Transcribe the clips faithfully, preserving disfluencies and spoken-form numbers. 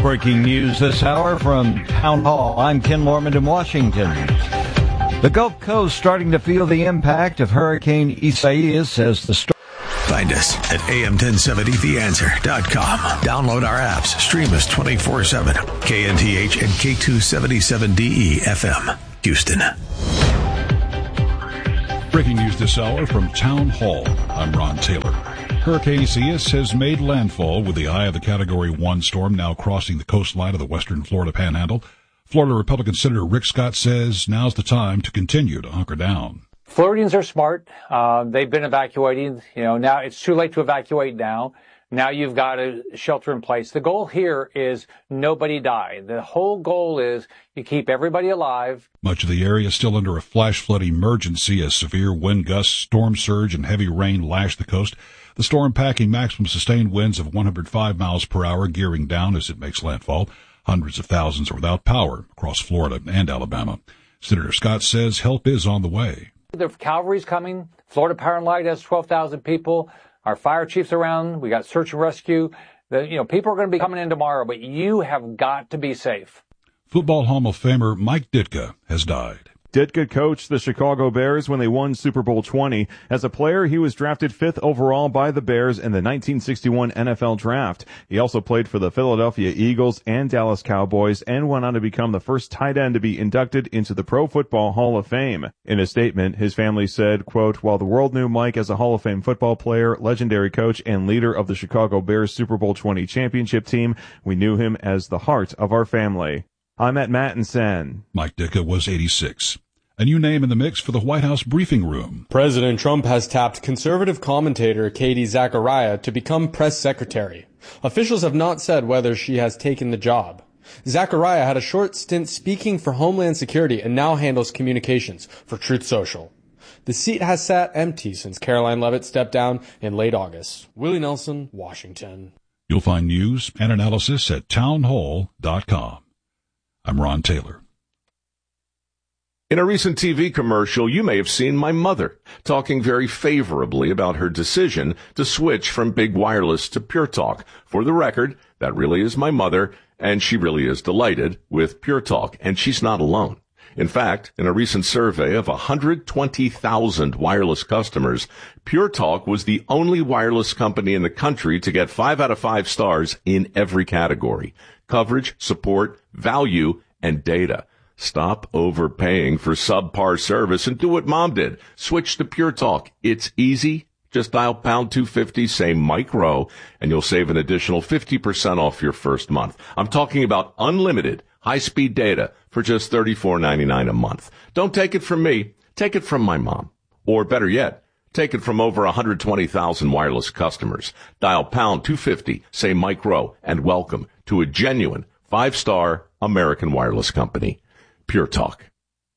Breaking news this hour from Town Hall. I'm Ken Lorman in Washington. The Gulf Coast starting to feel the impact of Hurricane Isaias as the storm. Find us at A M ten seventy the answer dot com. Download our apps. Stream us twenty-four seven. K N T H and K two seventy-seven D E F M. Houston. Breaking news this hour from Town Hall. I'm Ron Taylor. Hurricane Isaias has made landfall with the eye of the Category one storm now crossing the coastline of the western Florida Panhandle. Florida Republican Senator Rick Scott says now's the time to continue to hunker down. Floridians are smart. Uh, they've been evacuating. You know, now it's too late to evacuate now. Now you've got a shelter in place. The goal here is nobody die. The whole goal is you keep everybody alive. Much of the area is still under a flash flood emergency as severe wind gusts, storm surge, and heavy rain lash the coast. The storm packing maximum sustained winds of one hundred five miles per hour, gearing down as it makes landfall. Hundreds of thousands are without power across Florida and Alabama. Senator Scott says help is on the way. The cavalry's coming. Florida Power and Light has twelve thousand people. Our fire chief's around. We got search and rescue. The, you know, people are going to be coming in tomorrow, but you have got to be safe. Football Hall of Famer Mike Ditka has died. Ditka coached the Chicago Bears when they won Super Bowl twenty. As a player, he was drafted fifth overall by the Bears in the nineteen sixty-one N F L Draft. He also played for the Philadelphia Eagles and Dallas Cowboys and went on to become the first tight end to be inducted into the Pro Football Hall of Fame. In a statement, his family said, quote, "While the world knew Mike as a Hall of Fame football player, legendary coach, and leader of the Chicago Bears Super Bowl twenty championship team, we knew him as the heart of our family." I'm at Mattinson. Mike Ditka was eighty-six. A new name in the mix for the White House briefing room. President Trump has tapped conservative commentator Katie Zachariah to become press secretary. Officials have not said whether she has taken the job. Zachariah had a short stint speaking for Homeland Security and now handles communications for Truth Social. The seat has sat empty since Caroline Leavitt stepped down in late August. Willie Nelson, Washington. You'll find news and analysis at town hall dot com. I'm Ron Taylor. In a recent T V commercial, you may have seen my mother talking very favorably about her decision to switch from big wireless to Pure Talk. For the record, that really is my mother, and she really is delighted with Pure Talk, and she's not alone. In fact, in a recent survey of one hundred twenty thousand wireless customers, Pure Talk was the only wireless company in the country to get five out of five stars in every category: coverage, support, value, and data. Stop overpaying for subpar service and do what Mom did. Switch to Pure Talk. It's easy. Just dial pound two fifty, say Mike Rowe, and you'll save an additional fifty percent off your first month. I'm talking about unlimited high-speed data for just thirty-four ninety-nine a month. Don't take it from me. Take it from my mom. Or better yet, take it from over one hundred twenty thousand wireless customers. Dial pound two fifty, say Mike Rowe, and welcome to a genuine five-star American wireless company. Pure Talk.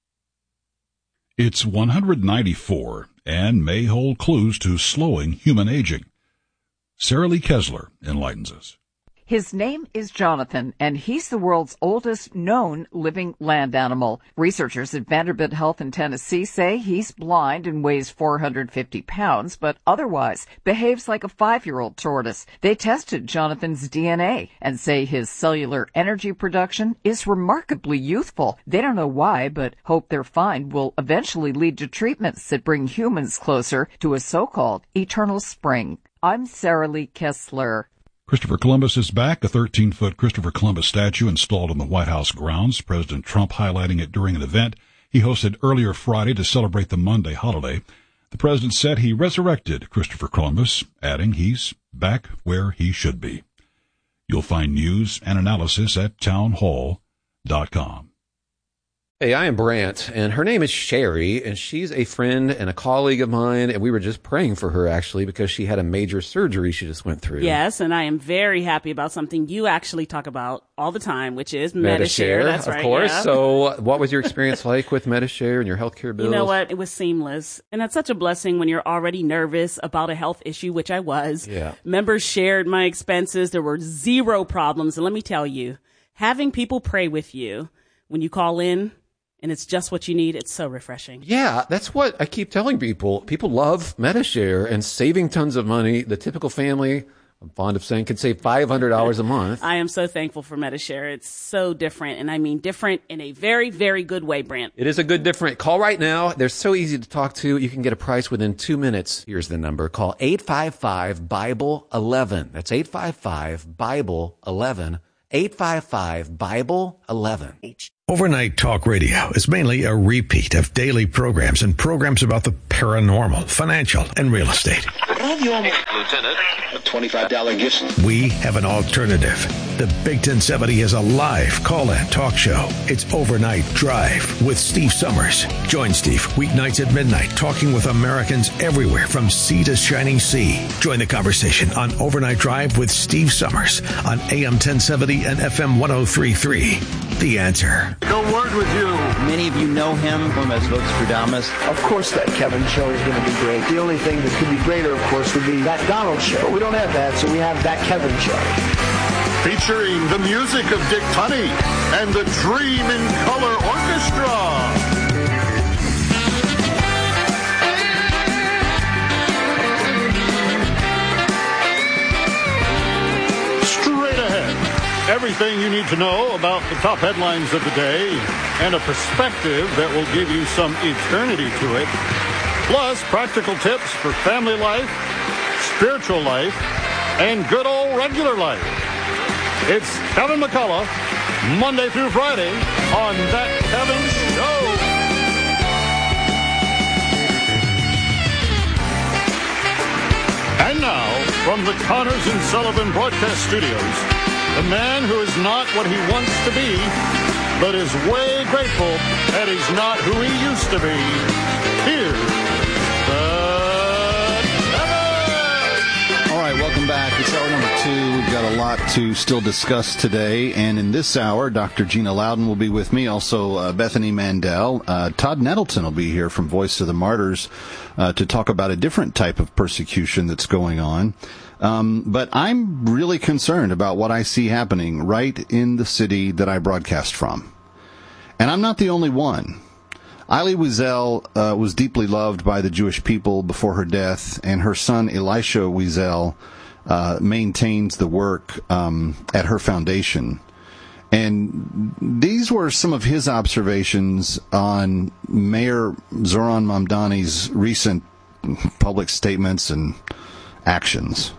It's one hundred ninety-four and may hold clues to slowing human aging. Sarah Lee Kessler enlightens us. His name is Jonathan, and he's the world's oldest known living land animal. Researchers at Vanderbilt Health in Tennessee say he's blind and weighs four hundred fifty pounds, but otherwise behaves like a five-year-old tortoise. They tested Jonathan's D N A and say his cellular energy production is remarkably youthful. They don't know why, but hope their find will eventually lead to treatments that bring humans closer to a so-called eternal spring. I'm Sarah Lee Kessler. Christopher Columbus is back, a thirteen-foot Christopher Columbus statue installed on the White House grounds. President Trump highlighting it during an event he hosted earlier Friday to celebrate the Monday holiday. The president said he resurrected Christopher Columbus, adding he's back where he should be. You'll find news and analysis at town hall dot com. Hey, I am Brant, and her name is Sherry, and she's a friend and a colleague of mine, and we were just praying for her, actually, because she had a major surgery she just went through. Yes, and I am very happy about something you actually talk about all the time, which is Medi-Share. Medi-Share, That's of right, course. yeah. So what was your experience like with Medi-Share and your healthcare bills? You know what? It was seamless. And that's such a blessing when you're already nervous about a health issue, which I was. Yeah. Members shared my expenses. There were zero problems. And let me tell you, having people pray with you when you call in, and it's just what you need, it's so refreshing. Yeah, that's what I keep telling people. People love Medi-Share and saving tons of money. The typical family I'm fond of saying could save five hundred dollars a month. I am so thankful for Medi-Share. It's so different, and I mean different in a very, very good way, Brant. It is a good different. Call right now. They're so easy to talk to. You can get a price within two minutes. Here's the number. Call eight five five, Bible eleven. That's eight five five, Bible eleven. eight five five, Bible eleven. Overnight Talk Radio is mainly a repeat of daily programs and programs about the paranormal, financial, and real estate. Lieutenant, a twenty-five dollars gift. We have an alternative. The Big ten seventy is a live call-in talk show. It's Overnight Drive with Steve Summers. Join Steve weeknights at midnight, talking with Americans everywhere from sea to shining sea. Join the conversation on Overnight Drive with Steve Summers on A M ten seventy and F M one oh three point three. The Answer. No word with you. Many of you know him from as Vox Of course that Kevin show is going to be great. The only thing that could be greater, of course, would be that Donald show. But we don't have that, so we have that Kevin show. Featuring the music of Dick Tunney and the Dream in Color Orchestra. Everything you need to know about the top headlines of the day and a perspective that will give you some eternity to it. Plus, practical tips for family life, spiritual life, and good old regular life. It's Kevin McCullough, Monday through Friday on That Kevin Show. And now, from the Connors and Sullivan Broadcast Studios, the man who is not what he wants to be, but is way grateful that he's not who he used to be. Here's the Kevin! All right, welcome back. It's hour number two. We've got a lot to still discuss today. And in this hour, Doctor Gina Loudon will be with me. Also, uh, Bethany Mandel. Uh, Todd Nettleton will be here from Voice of the Martyrs uh, to talk about a different type of persecution that's going on. Um, but I'm really concerned about what I see happening right in the city that I broadcast from. And I'm not the only one. Elie Wiesel uh, was deeply loved by the Jewish people before her death, and her son Elisha Wiesel uh, maintains the work um, at her foundation. And these were some of his observations on Mayor Zoran Mamdani's recent public statements and actions.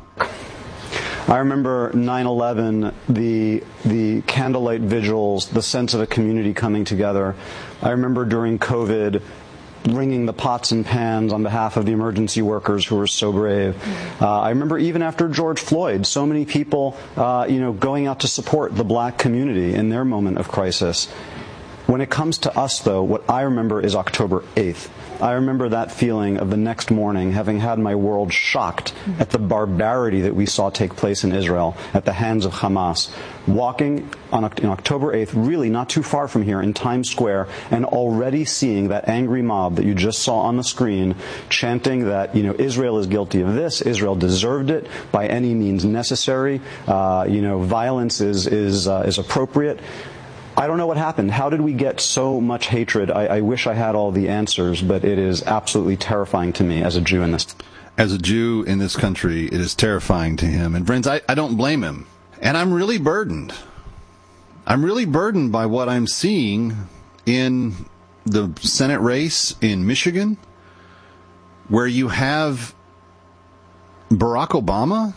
I remember nine eleven, the the candlelight vigils, the sense of a community coming together. I remember during COVID wringing the pots and pans on behalf of the emergency workers who were so brave. Uh, I remember even after George Floyd, so many people, uh, you know, going out to support the black community in their moment of crisis. When it comes to us, though, what I remember is October eighth. I remember that feeling of the next morning, having had my world shocked at the barbarity that we saw take place in Israel at the hands of Hamas. Walking on October eighth, really not too far from here in Times Square, and already seeing that angry mob that you just saw on the screen chanting that, you know, Israel is guilty of this, Israel deserved it by any means necessary, uh, you know, violence is, is, uh, is appropriate. I don't know what happened. How did we get so much hatred? I, I wish I had all the answers, but it is absolutely terrifying to me as a Jew in this. As a Jew in this country, it is terrifying to him. And friends, I, I don't blame him. And I'm really burdened. I'm really burdened by what I'm seeing in the Senate race in Michigan, where you have Barack Obama,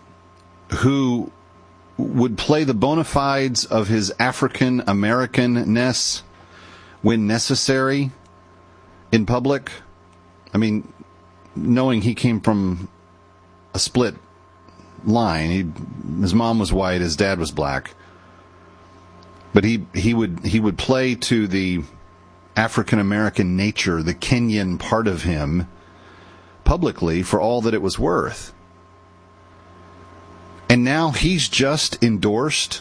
who would play the bona fides of his African-American-ness when necessary in public. I mean, knowing he came from a split line. He, his mom was white, his dad was black. But he, he would he would play to the African-American nature, the Kenyan part of him, publicly for all that it was worth. And now he's just endorsed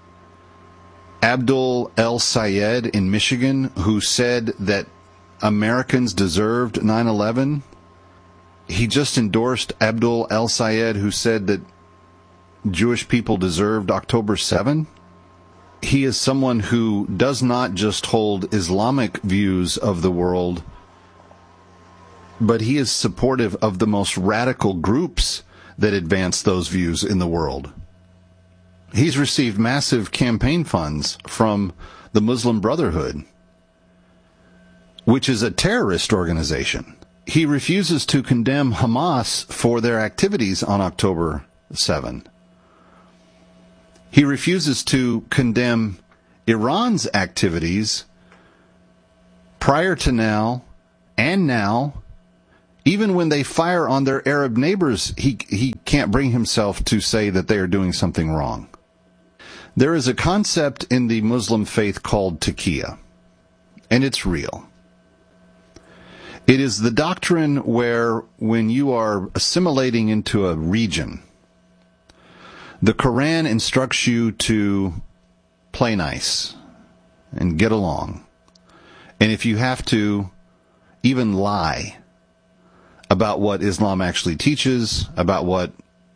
Abdul El-Sayed in Michigan, who said that Americans deserved nine eleven. He just endorsed Abdul El-Sayed, who said that Jewish people deserved October seventh. He is someone who does not just hold Islamic views of the world, but he is supportive of the most radical groups that advance those views in the world. He's received massive campaign funds from the Muslim Brotherhood, which is a terrorist organization. He refuses to condemn Hamas for their activities on October seventh. He refuses to condemn Iran's activities prior to now and now. Even when they fire on their Arab neighbors, he he can't bring himself to say that they are doing something wrong. There is a concept in the Muslim faith called taqiyya, and it's real. It is the doctrine where when you are assimilating into a region, the Quran instructs you to play nice and get along. And if you have to even lie about what Islam actually teaches, about what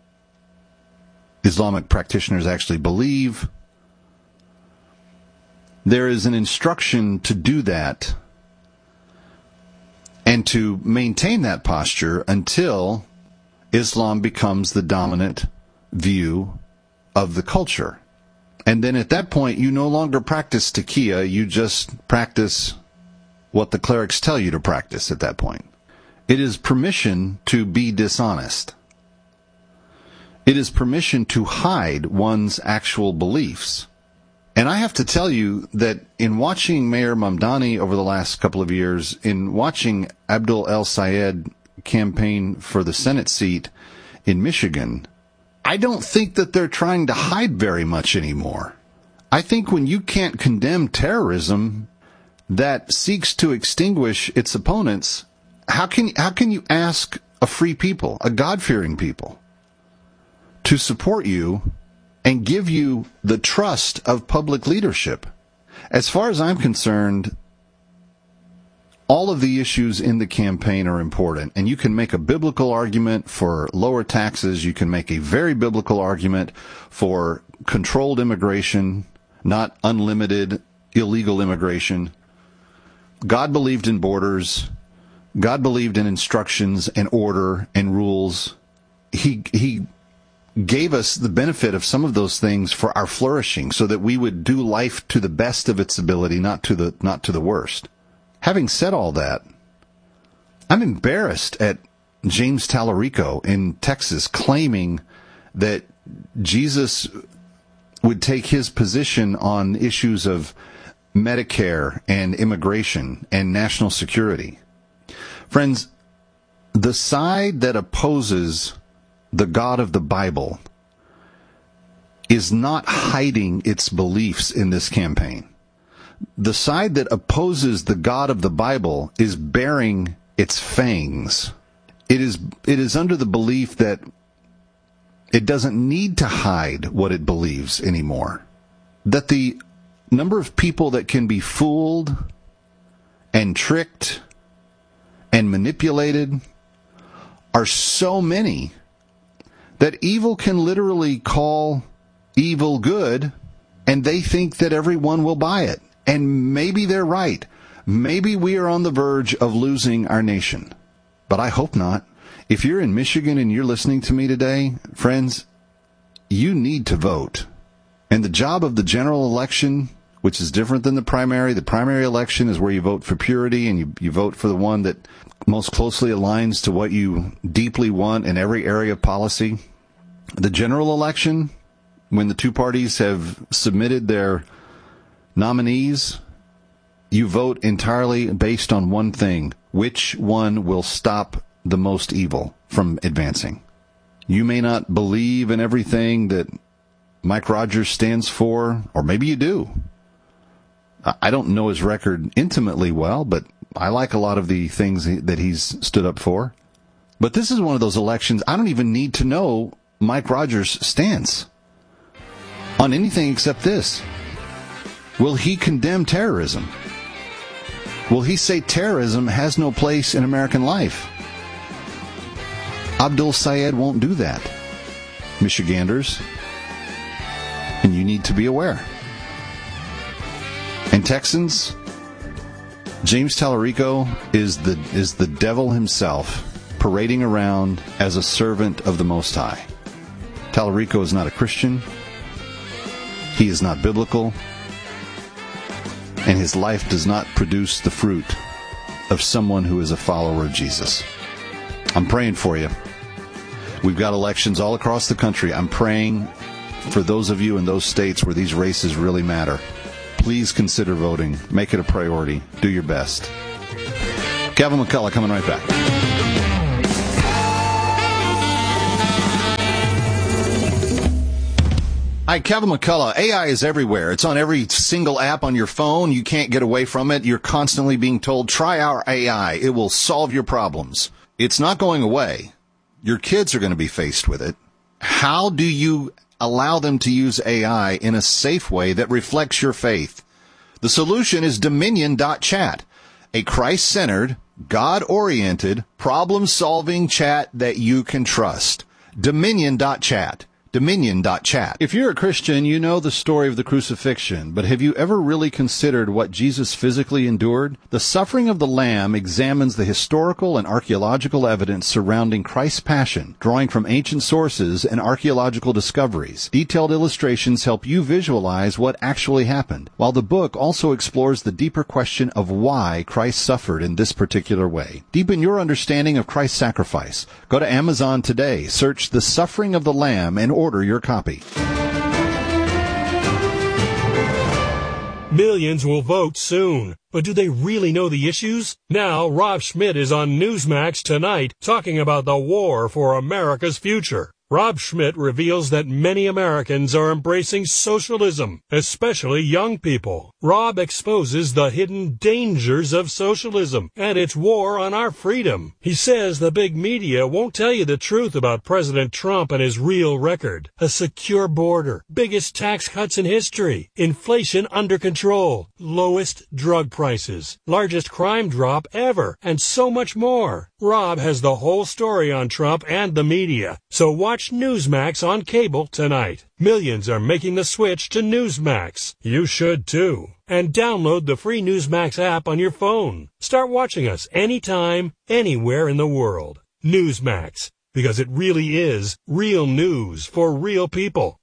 Islamic practitioners actually believe, there is an instruction to do that and to maintain that posture until Islam becomes the dominant view of the culture. And then at that point, you no longer practice taqiyya, you just practice what the clerics tell you to practice at that point. It is permission to be dishonest. It is permission to hide one's actual beliefs. And I have to tell you that in watching Mayor Mamdani over the last couple of years, in watching Abdul El-Sayed campaign for the Senate seat in Michigan, I don't think that they're trying to hide very much anymore. I think when you can't condemn terrorism that seeks to extinguish its opponents, how can how can you ask a free people, a God-fearing people, to support you and give you the trust of public leadership? As far as I'm concerned, all of the issues in the campaign are important, and you can make a biblical argument for lower taxes. You can make a very biblical argument for controlled immigration, not unlimited illegal immigration. God believed in borders. God believed in instructions and order and rules. He he gave us the benefit of some of those things for our flourishing, so that we would do life to the best of its ability, not to the not to the worst. Having said all that, I'm embarrassed at James Tallarico in Texas claiming that Jesus would take his position on issues of Medicare and immigration and national security. Friends, the side that opposes the God of the Bible is not hiding its beliefs in this campaign. The side that opposes the God of the Bible is bearing its fangs. It is it is under the belief that it doesn't need to hide what it believes anymore. That the number of people that can be fooled and tricked and manipulated are so many that evil can literally call evil good, and they think that everyone will buy it. And maybe they're right. Maybe we are on the verge of losing our nation. But I hope not. If you're in Michigan and you're listening to me today, friends, you need to vote. And the job of the general election, which is different than the primary, the primary election is where you vote for purity and you, you vote for the one that most closely aligns to what you deeply want in every area of policy. The general election, when the two parties have submitted their nominees, you vote entirely based on one thing: which one will stop the most evil from advancing. You may not believe in everything that Mike Rogers stands for, or maybe you do. I don't know his record intimately well, but I like a lot of the things that he's stood up for. But this is one of those elections I don't even need to know Mike Rogers' stance on anything except this. Will he condemn terrorism? Will he say terrorism has no place in American life? Abdul Sayed won't do that, Michiganders. And you need to be aware. And Texans, James Tallarico is the is the devil himself. parading around as a servant of the Most High. Tallarico is not a Christian. He is not biblical. And his life does not produce the fruit of someone who is a follower of Jesus. I'm praying for you. We've got elections all across the country. I'm praying for those of you in those states where these races really matter. Please consider voting. Make it a priority. Do your best. Kevin McCullough coming right back. Hi, Kevin McCullough. A I is everywhere. It's on every single app on your phone. You can't get away from it. You're constantly being told, try our A I. It will solve your problems. It's not going away. Your kids are going to be faced with it. How do you allow them to use A I in a safe way that reflects your faith? The solution is Dominion dot chat, a Christ-centered, God-oriented, problem-solving chat that you can trust. Dominion dot chat. Dominion dot chat. If you're a Christian, you know the story of the crucifixion, but have you ever really considered what Jesus physically endured? The Suffering of the Lamb examines the historical and archaeological evidence surrounding Christ's passion, drawing from ancient sources and archaeological discoveries. Detailed illustrations help you visualize what actually happened, while the book also explores the deeper question of why Christ suffered in this particular way. Deepen your understanding of Christ's sacrifice. Go to Amazon today, search The Suffering of the Lamb, and order your copy. Millions will vote soon, but do they really know the issues? Now, Rob Schmidt is on Newsmax tonight talking about the war for America's future. Rob Schmidt reveals that many Americans are embracing socialism, especially young people. Rob exposes the hidden dangers of socialism and its war on our freedom. He says the big media won't tell you the truth about President Trump and his real record. A secure border, biggest tax cuts in history, inflation under control, lowest drug prices, largest crime drop ever, and so much more. Rob has the whole story on Trump and the media, so watch Newsmax on cable tonight. Millions are making the switch to Newsmax. You should too. And download the free Newsmax app on your phone. Start watching us anytime, anywhere in the world. Newsmax, because it really is real news for real people.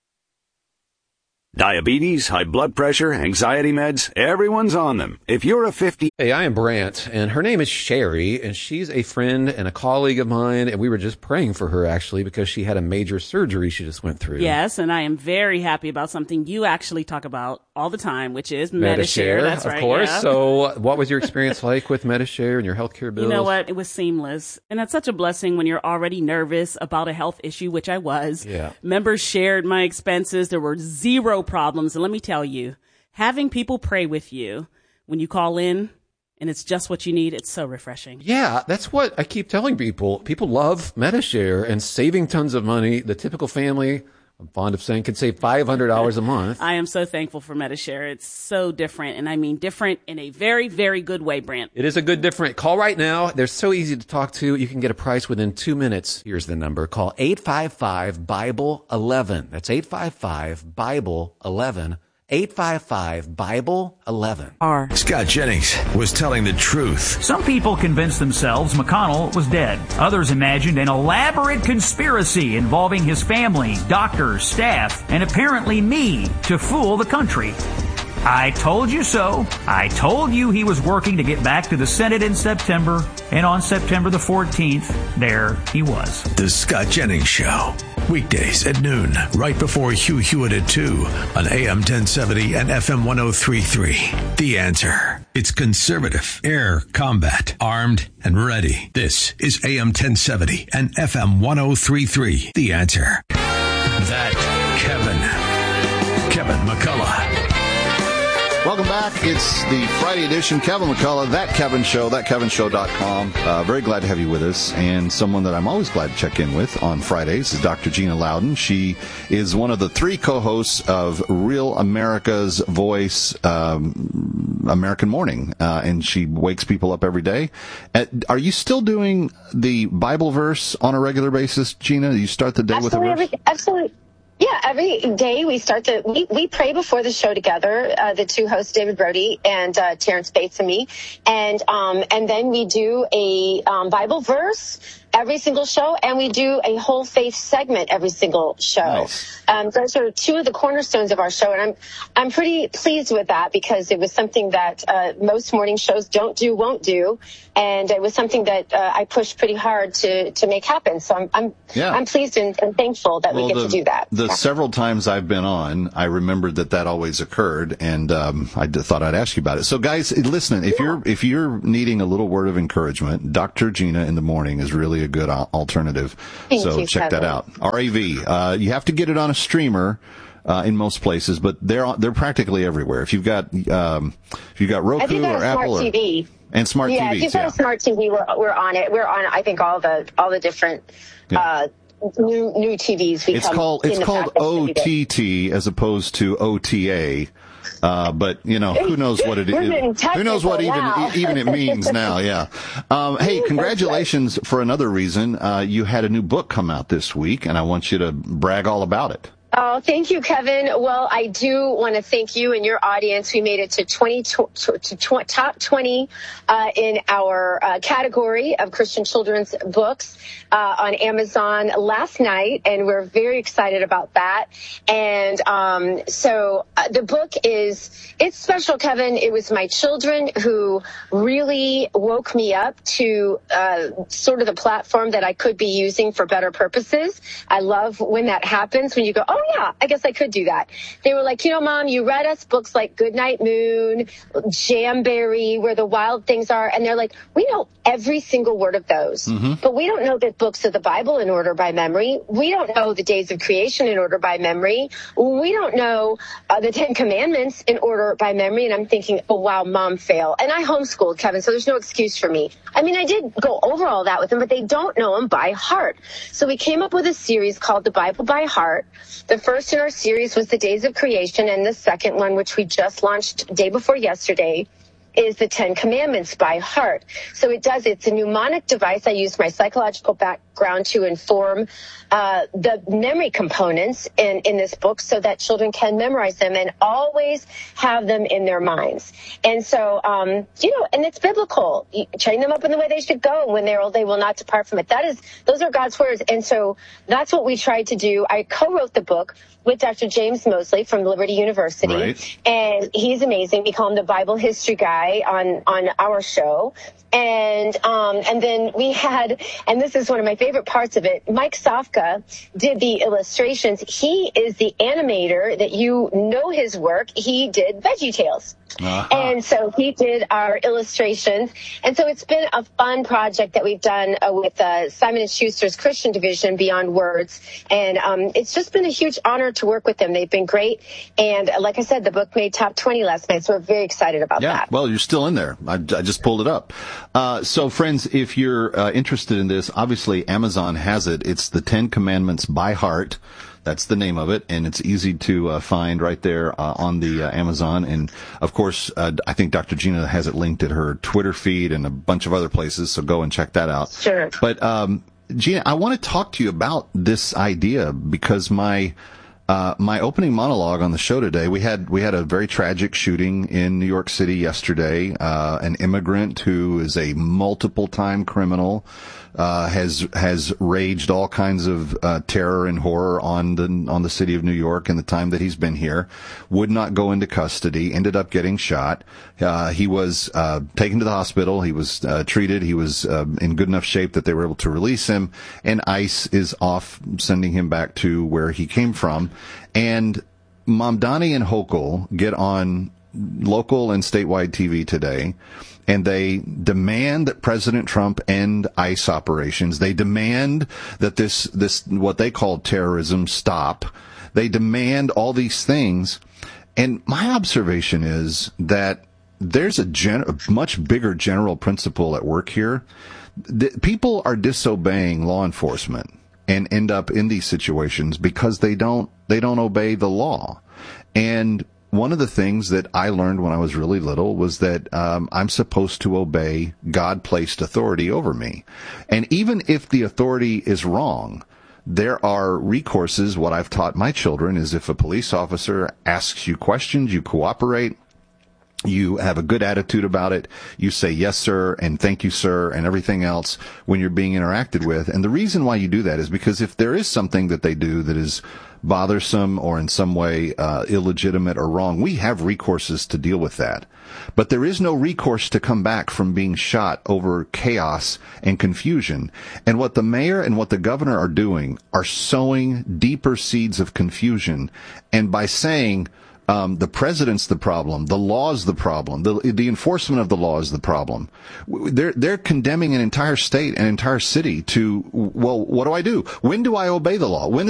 Diabetes, high blood pressure, anxiety meds, everyone's on them. If you're a fifty... Hey, I am Brant, and her name is Sherry, and she's a friend and a colleague of mine, and we were just praying for her, actually, because she had a major surgery she just went through. Yes, and I am very happy about something you actually talk about all the time, which is Metashare. Metashare. That's of right, course. yeah. So what was your experience like with Metashare and your healthcare bills? You know what? It was seamless. And that's such a blessing when you're already nervous about a health issue, which I was. Yeah. Members shared my expenses. There were zero problems. And let me tell you, having people pray with you when you call in and it's just what you need, it's so refreshing. Yeah, that's what I keep telling people. People love Metashare and saving tons of money. The typical family, I'm fond of saying, can save five hundred dollars a month. I am so thankful for Metashare. It's so different, and I mean different in a very, very good way, Brant. It is a good different. Call right now. They're so easy to talk to. You can get a price within two minutes. Here's the number. Call eight five five, Bible eleven. That's eight five five, Bible eleven. eight five five, Bible eleven. R. Scott Jennings was telling the truth. Some people convinced themselves McConnell was dead. Others imagined an elaborate conspiracy involving his family, doctors, staff, and apparently me to fool the country. I told you so. I told you he was working to get back to the Senate in September, and on September the fourteenth, there he was. The Scott Jennings Show. Weekdays at noon, right before Hugh Hewitt at two on A M ten seventy and F M ten thirty-three. The Answer. It's conservative, air combat, armed and ready. This is A M ten seventy and F M ten thirty-three. The Answer. That Kevin. Kevin McCullough. Welcome back. It's the Friday edition. Kevin McCullough, That Kevin Show, that kevin show dot com. Uh, very glad to have you with us. And someone that I'm always glad to check in with on Fridays is Doctor Gina Loudon. She is one of the three co-hosts of Real America's Voice, um, American Morning. Uh, and she wakes people up every day. At, are you still doing the Bible verse on a regular basis, Gina? You start the day absolutely with a verse? every, absolutely. Yeah, every day we start to, we, we pray before the show together, uh, the two hosts, David Brody and uh, Terrence Bates and me. And um, and then we do a um, Bible verse every single show, and we do a whole faith segment every single show. Nice. Um, those are two of the cornerstones of our show, and I'm I'm pretty pleased with that because it was something that uh, most morning shows don't do, won't do, and it was something that uh, I pushed pretty hard to to make happen. So I'm I'm yeah. I'm pleased and, and thankful that well, we get the, to do that. The yeah. several times I've been on, I remembered that that always occurred, and um, I d- thought I'd ask you about it. So, guys, listen, if yeah. you're if you're needing a little word of encouragement, Doctor Gina in the morning is really a good alternative. Thank so you, check Kevin. that out. R A V. Uh, you have to get it on a streamer uh, in most places, but they're they're practically everywhere. If you've got um, if you've got Roku if you've got or a Apple smart or, T V. and smart yeah, T Vs, if you've got yeah. a smart T V, we're we're on it. We're on I think all the all the different yeah. uh, new new T Vs. We it's come called it's in the called package O T T as opposed to O T A. Uh, but you know, who knows what it is? Who knows what even now. even it means now? Yeah. Um, hey, congratulations for another reason. Uh, you had a new book come out this week, and I want you to brag all about it. Oh, thank you, Kevin. Well, I do want to thank you and your audience. We made it to twenty to, to tw- top twenty uh, in our uh, category of Christian children's books uh, on Amazon last night, and we're very excited about that. And um, so uh, the book is it's special, Kevin. It was my children who really woke me up to uh, sort of the platform that I could be using for better purposes. I love when that happens, when you go, oh, yeah, I guess I could do that. They were like, you know, Mom, you read us books like Goodnight Moon, Jamberry, Where the Wild Things Are. And they're like, we know every single word of those. Mm-hmm. But we don't know the books of the Bible in order by memory. We don't know the days of creation in order by memory. We don't know uh, the Ten Commandments in order by memory. And I'm thinking, oh, wow, Mom, fail. And I homeschooled, Kevin, so there's no excuse for me. I mean, I did go over all that with them, but they don't know them by heart. So we came up with a series called The Bible by Heart. The first in our series was the Days of Creation, and the second one, which we just launched day before yesterday, is the Ten Commandments by heart. So it does, it's a mnemonic device. I use my psychological background to inform uh, the memory components in, in this book so that children can memorize them and always have them in their minds. And so, um, you know, and it's biblical. You train them up in the way they should go, and when they're old, they will not depart from it. That is, those are God's words. And so that's what we tried to do. I co-wrote the book with Doctor James Mosley from Liberty University. Right. And he's amazing. We call him the Bible history guy on, on our show. And um, and then we had, and this is one of my favorite parts of it, Mike Sofka did the illustrations. He is the animator that you know his work. He did VeggieTales. Uh-huh. And so he did our illustrations. And so it's been a fun project that we've done uh, with uh, Simon and Schuster's Christian division, Beyond Words. And um, it's just been a huge honor to work with them. They've been great. And uh, like I said, the book made top twenty last night, so we're very excited about yeah, that. Yeah, well, you're still in there. I, I just pulled it up. Uh, so, friends, if you're uh, interested in this, obviously Amazon has it. It's the Ten Commandments by Heart. That's the name of it, and it's easy to uh, find right there uh, on the uh, Amazon. And, of course, uh, I think Doctor Gina has it linked at her Twitter feed and a bunch of other places, so go and check that out. Sure. But, um, Gina, I want to talk to you about this idea because my uh, my opening monologue on the show today, we had we had a very tragic shooting in New York City yesterday. Uh, an immigrant who is a multiple-time criminal. Uh, has has raged all kinds of uh, terror and horror on the on the city of New York in the time that he's been here. Would not go into custody. Ended up getting shot. Uh, he was uh, taken to the hospital. He was uh, treated. He was uh, in good enough shape that they were able to release him. And ICE is off sending him back to where he came from. And Mamdani and Hochul get on local and statewide T V today. And they demand that President Trump end ICE operations. They demand that this, this, what they call terrorism, stop. They demand all these things. And my observation is that there's a, gen, a much bigger general principle at work here. The, people are disobeying law enforcement and end up in these situations because they don't, they don't obey the law. And one of the things that I learned when I was really little was that um, I'm supposed to obey God-placed authority over me. And even if the authority is wrong, there are recourses. What I've taught my children is if a police officer asks you questions, you cooperate. You have a good attitude about it. You say yes, sir, and thank you, sir, and everything else when you're being interacted with. And the reason why you do that is because if there is something that they do that is bothersome or in some way uh, illegitimate or wrong, we have recourses to deal with that. But there is no recourse to come back from being shot over chaos and confusion. And what the mayor and what the governor are doing are sowing deeper seeds of confusion. And by saying, Um, the president's the problem. The law's the problem. The, the enforcement of the law is the problem. They're, they're condemning an entire state, an entire city to, well, what do I do? When do I obey the law? When